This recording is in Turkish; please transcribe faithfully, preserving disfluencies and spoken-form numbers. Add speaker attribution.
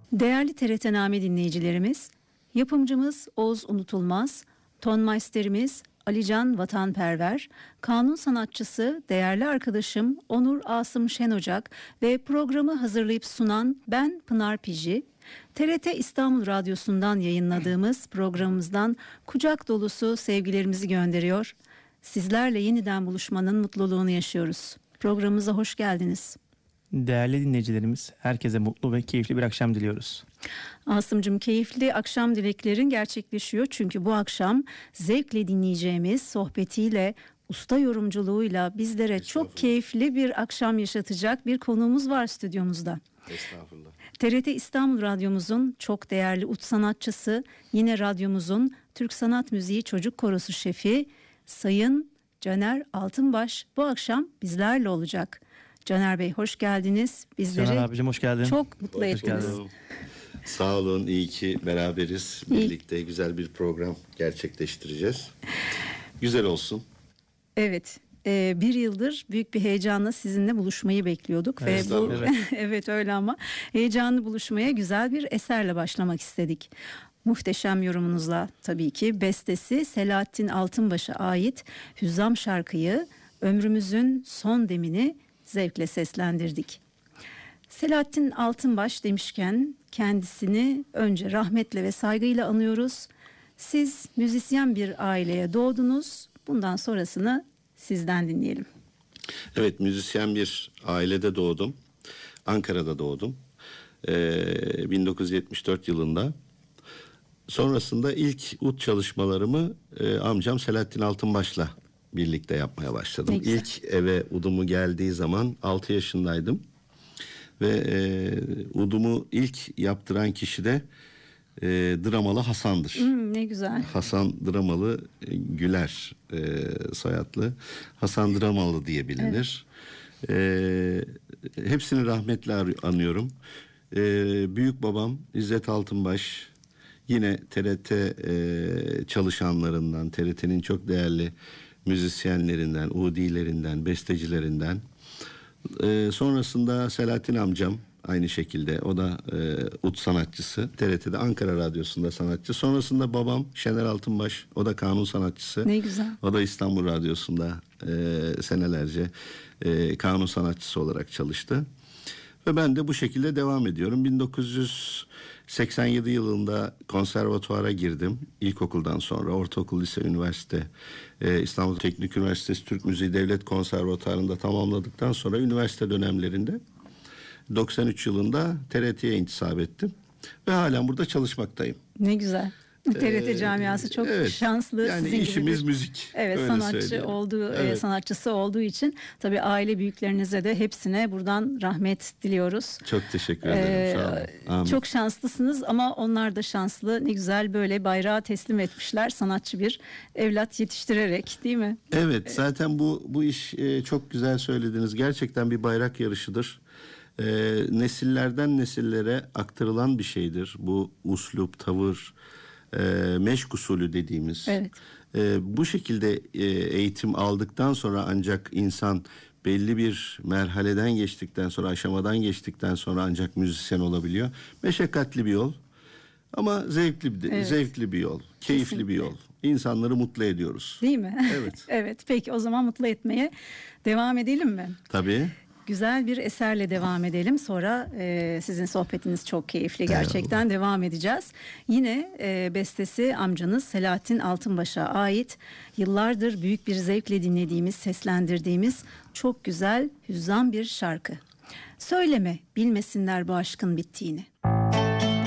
Speaker 1: Değerli T R T Name dinleyicilerimiz, yapımcımız Oğuz Unutulmaz, tonmeisterimiz Alican Vatanperver, kanun sanatçısı değerli arkadaşım Onur Asım Şenocak ve programı hazırlayıp sunan ben Pınar Piji, T R T İstanbul Radyosu'ndan yayınladığımız programımızdan kucak dolusu sevgilerimizi gönderiyor. Sizlerle yeniden buluşmanın mutluluğunu yaşıyoruz. Programımıza hoş geldiniz.
Speaker 2: Değerli dinleyicilerimiz, herkese mutlu ve keyifli bir akşam diliyoruz.
Speaker 1: Asım'cığım, keyifli akşam dileklerin gerçekleşiyor. Çünkü bu akşam zevkle dinleyeceğimiz sohbetiyle, usta yorumculuğuyla bizlere çok keyifli bir akşam yaşatacak bir konuğumuz var stüdyomuzda.
Speaker 3: Estağfurullah.
Speaker 1: T R T İstanbul Radyomuzun çok değerli ut sanatçısı, yine radyomuzun Türk Sanat Müziği Çocuk Korosu şefi Sayın Caner Altınbaş bu akşam bizlerle olacak. Caner Bey, hoş geldiniz. Bizleri
Speaker 2: Caner abicim, hoş geldin.
Speaker 1: çok mutlu
Speaker 3: Hoş
Speaker 1: ettiniz.
Speaker 3: buldum. Sağ olun, iyi ki beraberiz.
Speaker 1: İyi.
Speaker 3: Birlikte güzel bir program gerçekleştireceğiz. Güzel olsun.
Speaker 1: Evet, e, bir yıldır büyük bir heyecanla sizinle buluşmayı bekliyorduk
Speaker 2: Evet,
Speaker 1: ve bu
Speaker 2: evet.
Speaker 1: evet öyle ama heyecanlı buluşmaya güzel bir eserle başlamak istedik. Muhteşem yorumunuzla tabii ki bestesi Selahattin Altınbaş'a ait Hüzzam şarkıyı ömrümüzün son demini zevkle seslendirdik. Selahattin Altınbaş demişken kendisini önce rahmetle ve saygıyla anıyoruz. Siz müzisyen bir aileye doğdunuz. Bundan sonrasını sizden dinleyelim.
Speaker 3: Evet, müzisyen bir ailede doğdum. Ankara'da doğdum. Ee, bin dokuz yüz yetmiş dört yılında. Sonrasında ilk ut çalışmalarımı e, amcam Selahattin Altınbaş'la birlikte yapmaya başladım.
Speaker 1: Ne güzel.
Speaker 3: İlk eve udumu geldiği zaman altı yaşındaydım. Ve e, udumu ilk yaptıran kişi de e, Dramalı Hasan'dır.
Speaker 1: Hmm, ne güzel.
Speaker 3: Hasan Dramalı e, Güler e, soyadlı. Hasan Dramalı diye bilinir. E, hepsini rahmetle anıyorum. E, büyük babam İzzet Altınbaş yine T R T e, çalışanlarından, T R T'nin çok değerli müzisyenlerinden, udilerinden, bestecilerinden. Ee, sonrasında Selahattin amcam aynı şekilde, o da e, ut sanatçısı, T R T'de Ankara Radyosu'nda sanatçı. Sonrasında babam Şener Altınbaş, o da kanun sanatçısı.
Speaker 1: Ne güzel.
Speaker 3: O da İstanbul Radyosu'nda e, senelerce e, kanun sanatçısı olarak çalıştı. Ve ben de bu şekilde devam ediyorum. bin dokuz yüz seksen yedi yılında konservatuara girdim. İlkokuldan sonra ortaokul, lise, üniversite, e, İstanbul Teknik Üniversitesi Türk Müziği Devlet Konservatuarı'nda tamamladıktan sonra üniversite dönemlerinde doksan üç yılında T R T'ye intisap ettim. Ve halen burada çalışmaktayım.
Speaker 1: Ne güzel. T R T
Speaker 3: Ee,
Speaker 1: camiası çok
Speaker 3: evet,
Speaker 1: şanslı.
Speaker 3: yani
Speaker 1: Sizin gibi
Speaker 3: işimiz
Speaker 1: bir-
Speaker 3: müzik.
Speaker 1: Evet,
Speaker 3: öyle
Speaker 1: sanatçı
Speaker 3: söyleyelim.
Speaker 1: olduğu,
Speaker 3: Evet.
Speaker 1: e, sanatçısı olduğu için tabii aile büyüklerinize de hepsine buradan rahmet diliyoruz.
Speaker 3: Çok teşekkür ederim.
Speaker 1: Ee,
Speaker 3: Sağ olun. Amin.
Speaker 1: Çok şanslısınız ama onlar da şanslı. Ne güzel böyle bayrağı teslim etmişler sanatçı bir evlat yetiştirerek, değil mi?
Speaker 3: Evet, zaten bu bu iş e, çok güzel söylediniz. Gerçekten bir bayrak yarışıdır. E, nesillerden nesillere aktarılan bir şeydir. Bu uslup, tavır, e, meşk usulü dediğimiz.
Speaker 1: Evet.
Speaker 3: E, bu şekilde e, eğitim aldıktan sonra ancak insan belli bir merhaleden geçtikten sonra, aşamadan geçtikten sonra ancak müzisyen olabiliyor. Meşakkatli bir yol ama zevkli bir
Speaker 1: Evet.
Speaker 3: zevkli bir yol, keyifli
Speaker 1: Kesinlikle.
Speaker 3: bir yol. İnsanları mutlu ediyoruz.
Speaker 1: Değil mi?
Speaker 3: Evet.
Speaker 1: Evet, peki o zaman mutlu etmeye devam edelim mi?
Speaker 3: Tabii.
Speaker 1: Güzel bir eserle devam edelim. Sonra e, sizin sohbetiniz çok keyifli. Gerçekten devam edeceğiz. Yine e, bestesi amcanız Selahattin Altınbaş'a ait. Yıllardır büyük bir zevkle dinlediğimiz, seslendirdiğimiz çok güzel hüzzam bir şarkı. Söyleme, bilmesinler bu aşkın bittiğini.